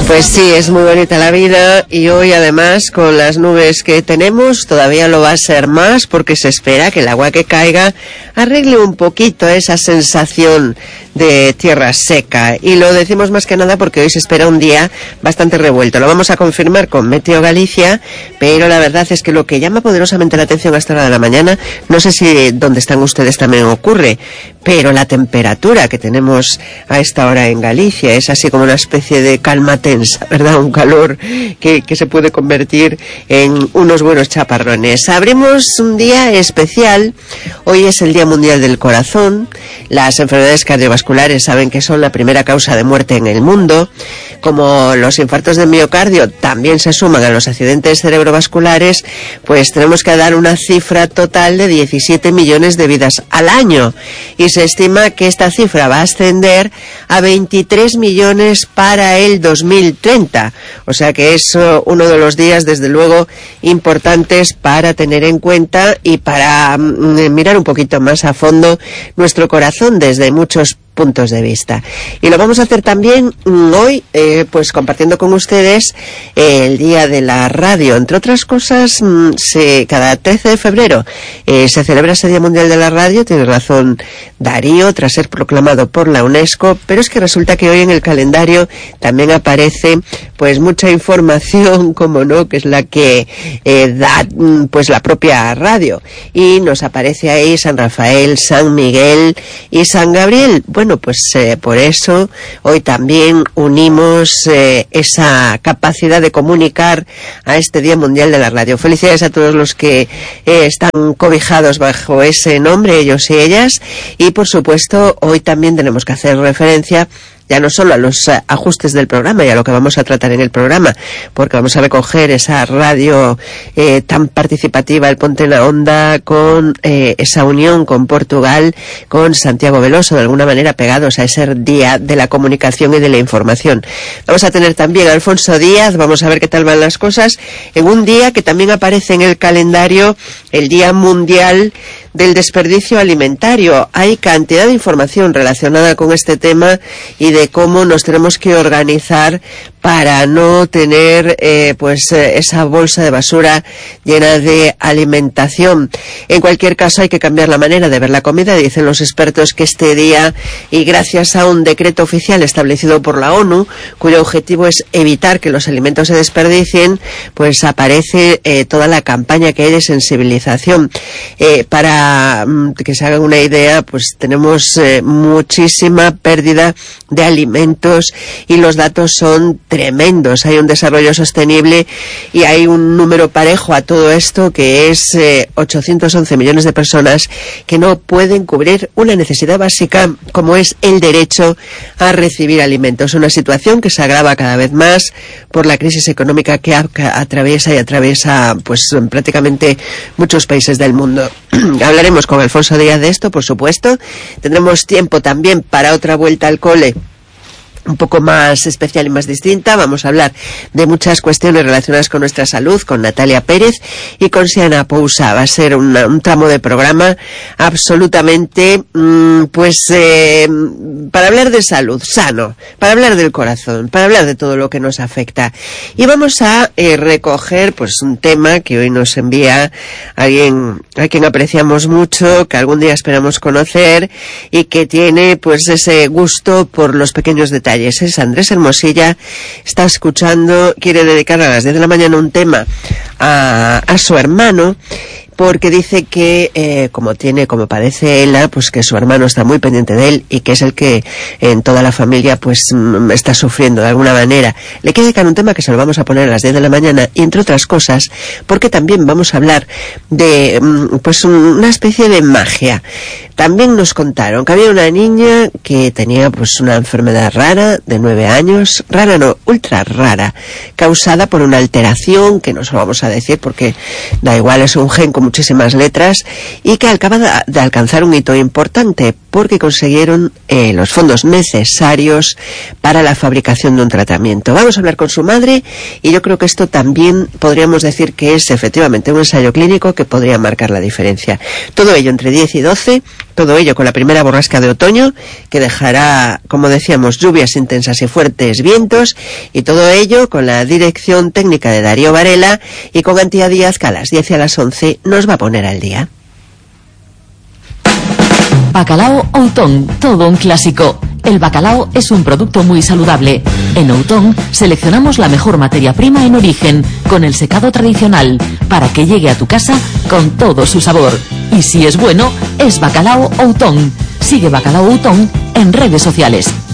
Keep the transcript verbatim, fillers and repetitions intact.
Pues sí, es muy bonita la vida y hoy además con las nubes que tenemos todavía lo va a ser más porque se espera que el agua que caiga arregle un poquito esa sensación de tierra seca, y lo decimos más que nada porque hoy se espera un día bastante revuelto. Lo vamos a confirmar con Meteo Galicia, pero la verdad es que lo que llama poderosamente la atención a esta hora de la mañana, no sé si donde están ustedes también ocurre, pero la temperatura que tenemos a esta hora en Galicia es así como una especie de calma tensa, ¿verdad? Un calor que, que se puede convertir en unos buenos chaparrones. Abrimos un día especial. Hoy es el Día Mundial del Corazón. Las enfermedades cardiovasculares saben que son la primera causa de muerte en el mundo. Como los infartos de miocardio también se suman a los accidentes cerebrovasculares, pues tenemos que dar una cifra total de diecisiete millones de vidas al año. Y se estima que esta cifra va a ascender a veintitrés millones para el dos mil treinta. O sea que es uh, uno de los días, desde luego, importantes para tener en cuenta y para um, mirar un poquito más a fondo nuestro corazón desde muchos puntos de vista. Y lo vamos a hacer también hoy, eh, pues compartiendo con ustedes eh, el Día de la Radio. Entre otras cosas, se, cada trece de febrero eh, se celebra ese Día Mundial de la Radio. Tiene razón Darío, tras ser proclamado por la UNESCO, pero es que resulta que hoy en el calendario también aparece pues mucha información, como no, que es la que eh, da pues la propia radio. Y nos aparece ahí San Rafael, San Miguel y San Gabriel. Bueno, Bueno, pues eh, por eso hoy también unimos eh, esa capacidad de comunicar a este Día Mundial de la Radio. Felicidades a todos los que eh, están cobijados bajo ese nombre, ellos y ellas. Y por supuesto, hoy también tenemos que hacer referencia ya no solo a los uh, ajustes del programa y a lo que vamos a tratar en el programa, porque vamos a recoger esa radio eh, tan participativa, el Ponte en la Onda, con eh, esa unión con Portugal, con Santiago Veloso, de alguna manera pegados a ese día de la comunicación y de la información. Vamos a tener también a Alfonso Díaz, vamos a ver qué tal van las cosas, en un día que también aparece en el calendario, el Día Mundial del Desperdicio Alimentario. Hay cantidad de información relacionada con este tema y de cómo nos tenemos que organizar para no tener eh, pues eh, esa bolsa de basura llena de alimentación. En cualquier caso, hay que cambiar la manera de ver la comida. Dicen los expertos que este día, y gracias a un decreto oficial establecido por la ONU, cuyo objetivo es evitar que los alimentos se desperdicien, pues aparece eh, toda la campaña que hay de sensibilización. Eh, para mm, que se hagan una idea, pues tenemos eh, muchísima pérdida de alimentos y los datos son tremendos. Hay un desarrollo sostenible y hay un número parejo a todo esto, que es eh, ochocientos once millones de personas que no pueden cubrir una necesidad básica como es el derecho a recibir alimentos. Una situación que se agrava cada vez más por la crisis económica que atraviesa y atraviesa pues prácticamente muchos países del mundo. Hablaremos con Alfonso Díaz de esto, por supuesto. Tendremos tiempo también para otra vuelta al cole un poco más especial y más distinta. Vamos a hablar de muchas cuestiones relacionadas con nuestra salud, con Natalia Pérez y con Siana Pousa. Va a ser una, un tramo de programa absolutamente, mmm, pues, eh, para hablar de salud, sano, para hablar del corazón, para hablar de todo lo que nos afecta. Y vamos a eh, recoger, pues, un tema que hoy nos envía alguien a quien apreciamos mucho, que algún día esperamos conocer y que tiene, pues, ese gusto por los pequeños detalles. Es Andrés Hermosilla, está escuchando, quiere dedicar a las diez de la mañana un tema a, a su hermano, porque dice que, eh, como tiene, como padece Ela, pues que su hermano está muy pendiente de él y que es el que en toda la familia pues m- está sufriendo de alguna manera. Le quiere dedicar un tema que se lo vamos a poner a las diez de la mañana, y entre otras cosas, porque también vamos a hablar de, m- pues un, una especie de magia. También nos contaron que había una niña que tenía pues una enfermedad rara de nueve años, rara no, ultra rara, causada por una alteración que no se lo vamos a decir porque da igual, es un gen con muchísimas letras, y que acaba de, de alcanzar un hito importante porque consiguieron eh, los fondos necesarios para la fabricación de un tratamiento. Vamos a hablar con su madre y yo creo que esto también podríamos decir que es efectivamente un ensayo clínico que podría marcar la diferencia. Todo ello entre diez y doce Todo ello con la primera borrasca de otoño, que dejará, como decíamos, lluvias intensas y fuertes vientos, y todo ello con la dirección técnica de Darío Varela y con Antía Díaz, que a las diez y a las once nos va a poner al día. Bacalao Outón, todo un clásico. El bacalao es un producto muy saludable. En Outón seleccionamos la mejor materia prima en origen, con el secado tradicional, para que llegue a tu casa con todo su sabor. Y si es bueno, es Bacalao Outón. Sigue Bacalao Outón en redes sociales.